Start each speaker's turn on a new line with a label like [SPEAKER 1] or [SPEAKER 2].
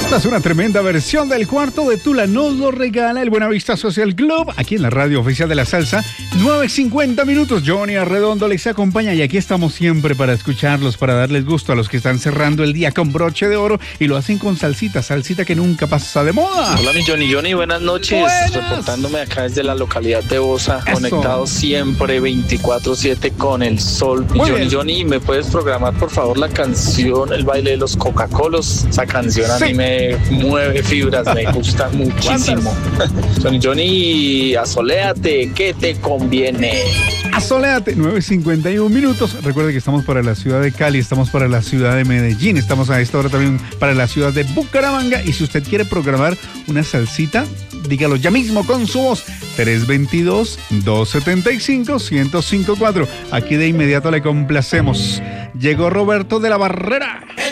[SPEAKER 1] Esta es una tremenda versión del Cuarto de Tula. Nos lo regala el Buenavista Social Club, aquí en la radio oficial de la salsa. 9:50 minutos. Johnny Arredondo les acompaña y aquí estamos siempre para escucharlos, para darles gusto a los que están cerrando el día con broche de oro y lo hacen con salsita que nunca pasa de moda.
[SPEAKER 2] Hola, mi Johnny, buenas noches.
[SPEAKER 1] Buenas.
[SPEAKER 2] Reportándome acá desde la localidad de Bosa,
[SPEAKER 1] Eso.
[SPEAKER 2] conectado siempre 24/7 con el sol. Mi
[SPEAKER 1] Muy bien.
[SPEAKER 2] Johnny, ¿me puedes programar por favor la canción El baile de los Coca-Colos? Esa canción a
[SPEAKER 1] Sí.
[SPEAKER 2] mí me mueve fibras, me gusta muchísimo. Johnny, asoléate, ¿qué te conviene?
[SPEAKER 1] Asoléate, 9:51 minutos. Recuerde que estamos para la ciudad de Cali, estamos para la ciudad de Medellín, estamos a esta hora también para la ciudad de Bucaramanga. Y si usted quiere programar una salsita, dígalo ya mismo con su voz. 322-275-1054. Aquí de inmediato le complacemos. Llegó Roberto de la Barrera.